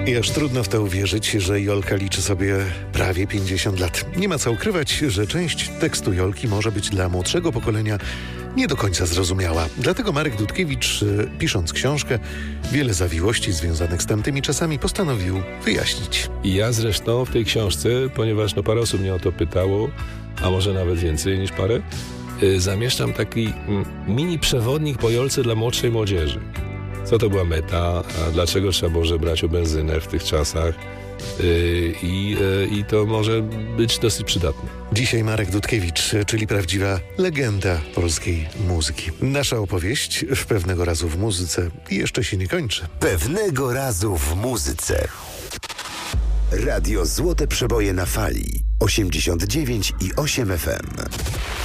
I aż trudno w to uwierzyć, że Jolka liczy sobie prawie 50 lat. Nie ma co ukrywać, że część tekstu Jolki może być dla młodszego pokolenia nie do końca zrozumiała. Dlatego Marek Dudkiewicz, pisząc książkę, wiele zawiłości związanych z tamtymi czasami postanowił wyjaśnić. I ja zresztą w tej książce, ponieważ parę osób mnie o to pytało, a może nawet więcej niż parę, zamieszczam taki mini przewodnik po Jolce dla młodszej młodzieży. Co to była meta, a dlaczego trzeba było żebrać o benzynę w tych czasach i to może być dosyć przydatne. Dzisiaj Marek Dudkiewicz, czyli prawdziwa legenda polskiej muzyki. Nasza opowieść w Pewnego razu w muzyce jeszcze się nie kończy. Pewnego razu w muzyce. Radio Złote Przeboje na Fali 89,8 FM.